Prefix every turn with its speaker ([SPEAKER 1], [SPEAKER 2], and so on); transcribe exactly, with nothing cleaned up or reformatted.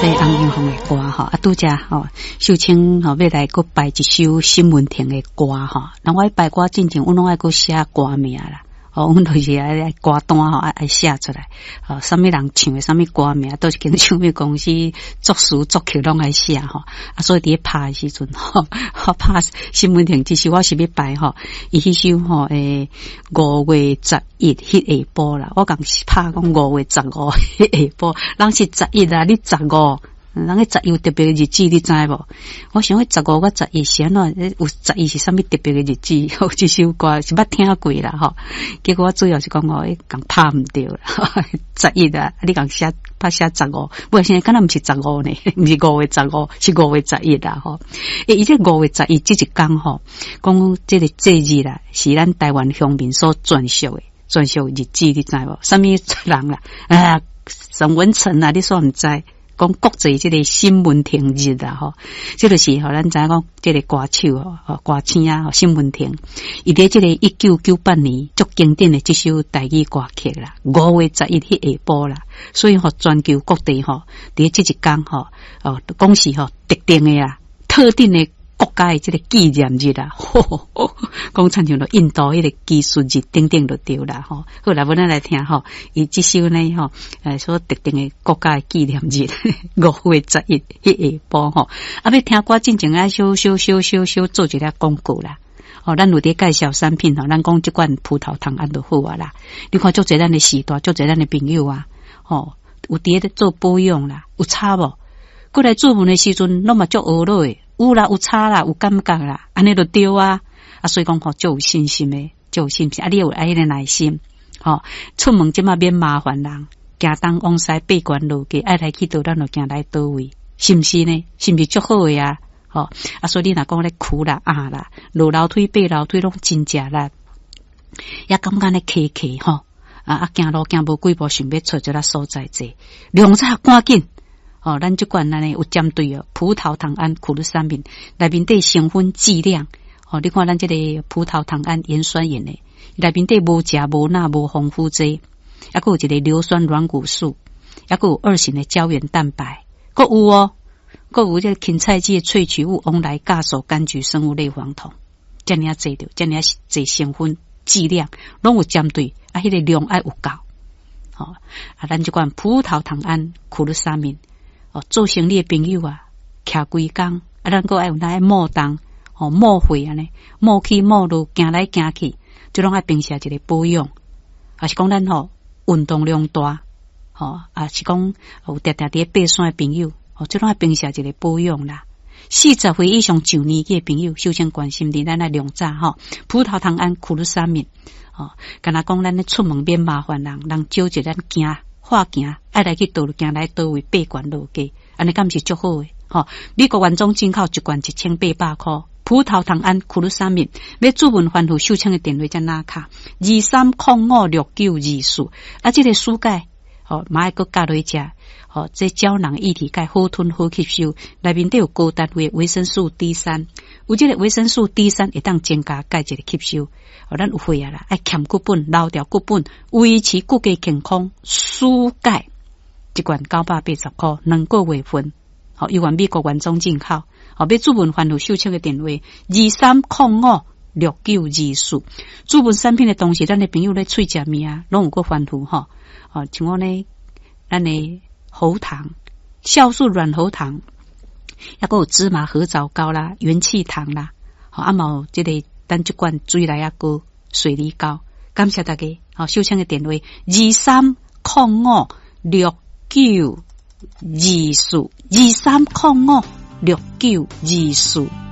[SPEAKER 1] 这洪金凤的歌吼，啊拄则吼秀清吼要来搁摆一首新闻亭的歌吼，那我摆歌进前，我拢爱搁写歌名啦。哦，阮就是爱歌单吼，爱爱写出来。哦，啥物人唱的啥物歌名，都是跟唱片公司作词作曲拢爱写吼。啊，所以伫咧拍的时阵吼，我拍新闻亭，其实我是要摆吼，伊迄首吼诶五月十一迄下晡啦，我讲是拍讲五月十五迄下晡，人是十一啊，你十五。人个十一有特别的日子，你知无？我想迄十五个十一是安怎？有十一是啥物特别的日子？我这首歌是捌听过啦吼。结果我主要是讲我讲拍毋对啦，十一啊，你讲写拍写十五，我现在敢若毋是十五呢，毋是五月十五，是五月十一啦吼。诶，伊这五月十一这一天吼，讲这个节日啦，是咱台湾乡民所专属的专属日子，你知无？啥物人啦？啊，沈文成啊，你说毋知？讲国际这个新闻亭日啦吼，这就是吼咱知影讲这个歌手吼，歌星啊，新闻亭，伊伫这个一九九八年足经典的这首台语歌曲啦，五月十一迄下晡啦，所以吼全球各地吼，伫这一天吼，哦，讲是吼特定的啦，特定的国家的这个纪念日啦，吼，讲亲像咯印度迄个技术日等等就对啦吼。好啦，我咱来听吼，伊这首呢吼，呃，所特定的国家的纪念日，五月十一迄下晡吼。啊，要听歌进前啊，小小小小小做一个广告啦。哦，咱有伫介绍产品吼，咱讲即款葡萄糖胺就好啊啦。你看，足侪咱的时代，足侪咱的朋友啊，吼，有伫咧做保养啦，有差无？过来做门的时阵，拢嘛足学落诶。有啦，有差啦，有感觉啦，安尼就对啊！啊，所以讲吼，就有信心诶，就有信心。啊，你有爱迄个耐心，吼、哦，出门即嘛免麻烦人，行东往西八关路，给爱来去倒，咱就行来倒位，是毋是呢？是毋是足好诶啊？吼、哦，啊，所以你若讲咧苦啦、啊啦，落楼梯、爬楼梯拢真正啦，也感觉咧客客吼，啊啊，行路行无几步，想要找一个所在者，量早赶紧。哦，咱即款咱呢有针对哦，葡萄糖胺苦的产品内面底成分剂量，哦，你看咱这个葡萄糖胺盐酸盐呢，内面底无钾无钠无防腐剂，还佫有一个硫酸软骨素，还佫有二型的胶原蛋白，佫有哦，佫有这个芹菜基的萃取物翁来酵素柑橘生物类黄酮，这样啊侪着，这样啊侪成分剂量，拢有针对啊，迄、那个量爱有够，哦，啊，咱即款葡萄糖胺苦的产品。哦，做生意的朋友啊，徛规工，啊，咱个爱有那摸动，哦，摸会安尼，摸去摸落，行来行去，就拢爱平时一个保养，啊是讲咱吼运动量大，吼啊是讲有定定伫爬山的朋友，哦，就拢爱平时一个保养啦。四十岁以上上年纪的朋友，首先关心伫咱来量早吼，葡萄糖胺苦的产品，哦，敢若讲咱咧出门免麻烦人，人少一咱行。化行爱来去倒行来倒位八罐落价，安尼敢是足好诶！吼，美国原装进口一罐一千八百块，葡萄糖胺苦鲁三面，要注文番号秀清的电话在哪卡？二三零五六九二四，啊，这个蔬钙，吼，马爱个加落去食，吼，这胶囊液体钙好吞好吸收，内面都有高单位维生素 D 三，有这个维生素 D 三会当增加钙质的吸收。哦，咱有会啊啦，爱欠骨本、留掉骨本，维持骨骼健康，蔬钙一罐九百八十块，两个月份。好，由美国原装进口。好，要注文番号秀清的电话二三零五六九二四。注文产品的同时，咱的朋友咧喙食物啊，拢有个番号吼。哦，像我呢，咱的喉糖、酵素软喉糖，还有芝麻合枣膏啦、元气糖啦，好，啊毛这个。咱这罐水来啊个水梨膏，感谢大家。好，秀清的电话二三零五六九二四，二三零五六九二四。